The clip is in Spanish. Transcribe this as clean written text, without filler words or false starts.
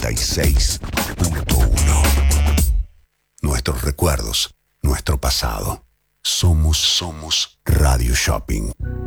96.1. Nuestros recuerdos, nuestro pasado. Somos Radio Shopping.